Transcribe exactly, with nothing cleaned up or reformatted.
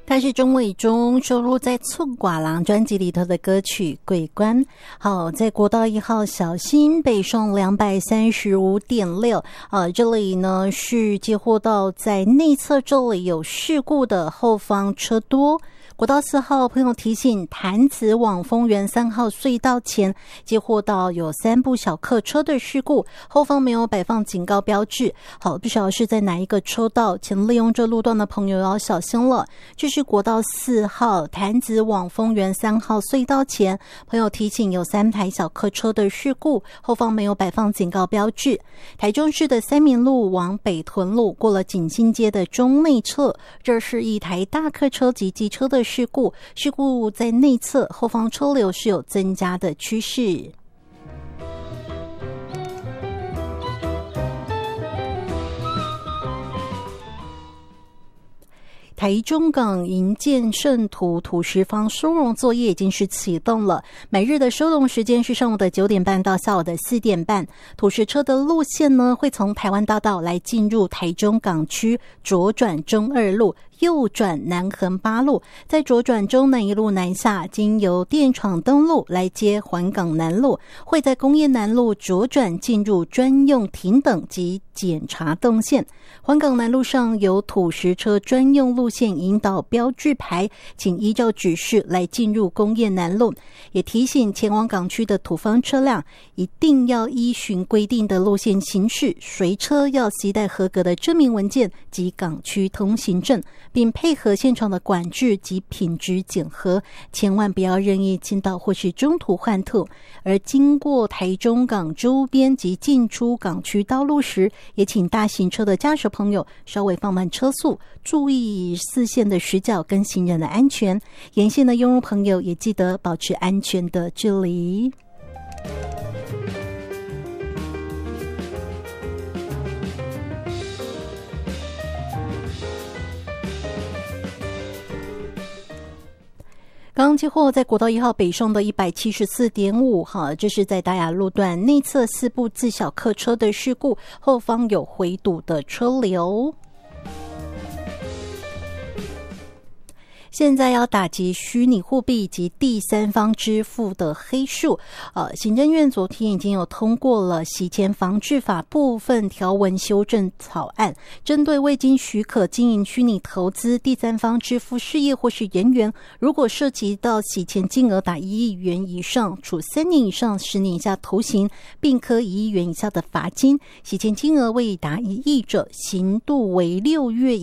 它是钟伟忠收录在《寸寡郎》专辑里头的歌曲《桂冠》。好，在国道一号小心北上两百三十五点六，呃，这里呢是接获到在内侧这里有事故的后方车多。国道四号朋友提醒，潭子往丰原三号隧道前接获到有三部小客车的事故，后方没有摆放警告标志。好，不晓得是在哪一个车道，请利用这路段的朋友要小心了。这是国道四号潭子往丰原三号隧道前，朋友提醒有三台小客车的事故，后方没有摆放警告标志。台中市的三民路往北屯路过了景兴街的中内侧，这是一台大客车及机车的事故，事故在内侧，后方车流是有增加的趋势。台中港营建圣土土石方收容作业已经是启动了，每日的收容时间是上午的九点半到下午的四点半。土石车的路线呢，会从台湾大道来进入台中港区，左转中二路，右转南横八路，再左转中南一路南下，经由电厂东路来接环港南路，会在工业南路左转进入专用停等及检查动线。环港南路上有土石车专用路线引导标志牌，请依照指示来进入工业南路。也提醒前往港区的土方车辆一定要依循规定的路线行驶，随车要携带合格的证明文件及港区通行证，并配合现场的管制及品质检核，千万不要任意进到或是中途换土。而经过台中港周边及进出港区道路时，也请大型车的驾驶朋友稍微放慢车速，注意视线的死角跟行人的安全。沿线的用路朋友也记得保持安全的距离。刚刚接获在国道一号北上的 一百七十四点五 哈，这是在大雅路段内侧四部自小客车的事故，后方有回堵的车流。现在要打击虚拟货币及第三方支付的黑数，呃，行政院昨天已经有通过了洗钱防治法部分条文修正草案，针对未经许可经营虚拟投资、第三方支付事业或是人员，如果涉及到洗钱金额达一亿元以上，处三年以上十年以下徒刑，并科一亿元以下的罚金；洗钱金额未达一亿者，刑度为六月